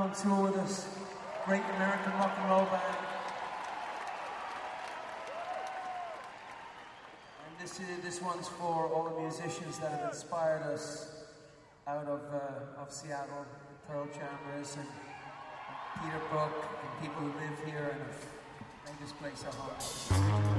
on tour with us. Great American rock and roll band. And this one's for all the musicians that have inspired us out of Seattle, Pearl Chambers and Peter Brook, and people who live here and have made this place a home.